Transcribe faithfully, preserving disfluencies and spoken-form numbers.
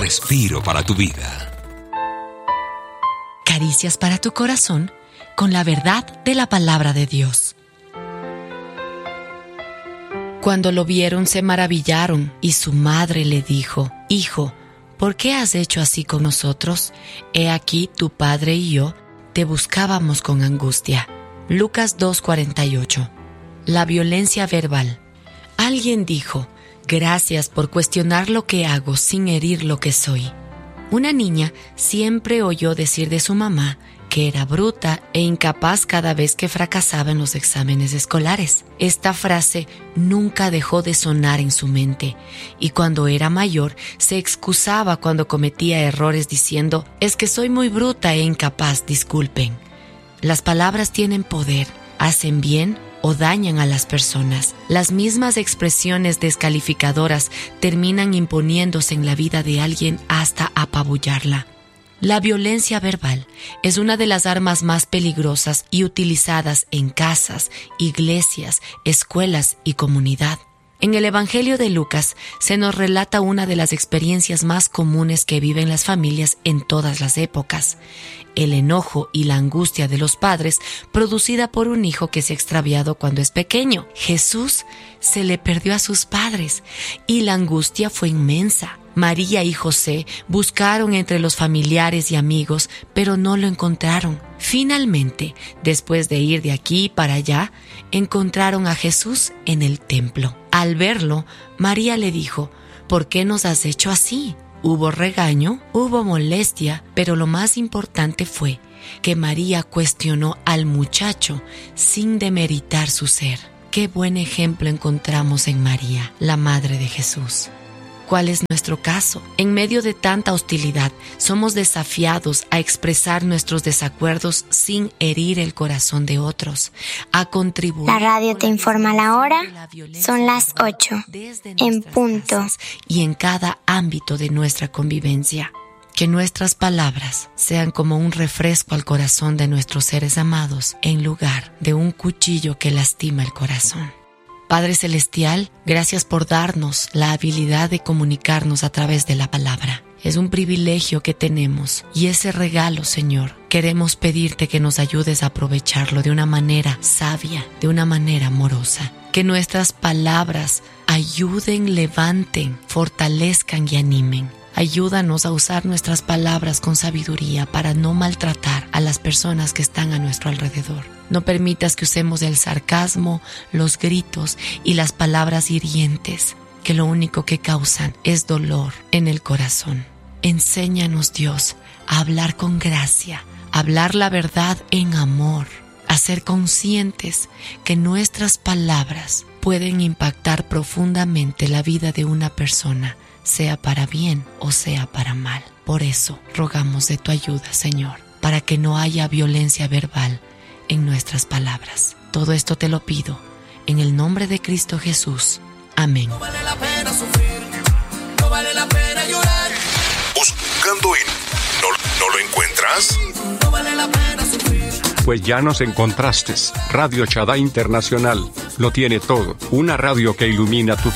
respiro para tu vida. Caricias para tu corazón con la verdad de la palabra de Dios. Cuando lo vieron se maravillaron y su madre le dijo: Hijo, ¿por qué has hecho así con nosotros? He aquí tu padre y yo te buscábamos con angustia. Lucas dos cuarenta y ocho. La violencia verbal. Alguien dijo: gracias por cuestionar lo que hago sin herir lo que soy. Una niña siempre oyó decir de su mamá que era bruta e incapaz cada vez que fracasaba en los exámenes escolares. Esta frase nunca dejó de sonar en su mente, y cuando era mayor se excusaba cuando cometía errores diciendo: es que soy muy bruta e incapaz, disculpen. Las palabras tienen poder, hacen bien o dañan a las personas. Las mismas expresiones descalificadoras terminan imponiéndose en la vida de alguien hasta apabullarla. La violencia verbal es una de las armas más peligrosas y utilizadas en casas, iglesias, escuelas y comunidad. En el Evangelio de Lucas se nos relata una de las experiencias más comunes que viven las familias en todas las épocas: el enojo y la angustia de los padres producida por un hijo que se ha extraviado cuando es pequeño. Jesús se le perdió a sus padres y la angustia fue inmensa. María y José buscaron entre los familiares y amigos, pero no lo encontraron. Finalmente, después de ir de aquí para allá, encontraron a Jesús en el templo. Al verlo, María le dijo: ¿por qué nos has hecho así? Hubo regaño, hubo molestia, pero lo más importante fue que María cuestionó al muchacho sin demeritar su ser. Qué buen ejemplo encontramos en María, la madre de Jesús. ¿Cuál es nuestro caso? En medio de tanta hostilidad, somos desafiados a expresar nuestros desacuerdos sin herir el corazón de otros, a contribuir. La radio te informa la hora. Son las ocho, en punto. Y en cada ámbito de nuestra convivencia. Que nuestras palabras sean como un refresco al corazón de nuestros seres amados, en lugar de un cuchillo que lastima el corazón. Padre Celestial, gracias por darnos la habilidad de comunicarnos a través de la palabra. Es un privilegio que tenemos, y ese regalo, Señor, queremos pedirte que nos ayudes a aprovecharlo de una manera sabia, de una manera amorosa. Que nuestras palabras ayuden, levanten, fortalezcan y animen. Ayúdanos a usar nuestras palabras con sabiduría para no maltratar a las personas que están a nuestro alrededor. No permitas que usemos el sarcasmo, los gritos y las palabras hirientes, que lo único que causan es dolor en el corazón. Enséñanos, Dios, a hablar con gracia, a hablar la verdad en amor, a ser conscientes que nuestras palabras pueden impactar profundamente la vida de una persona, sea para bien o sea para mal. Por eso rogamos de tu ayuda, Señor, para que no haya violencia verbal en nuestras palabras. Todo esto te lo pido en el nombre de Cristo Jesús. Amén. No vale la pena sufrir, no vale la pena llorar. Buscando en ¿No, no lo encuentras? No vale la pena sufrir. Pues ya nos encontraste. Radio Shaddai Internacional lo tiene todo. Una radio que ilumina tu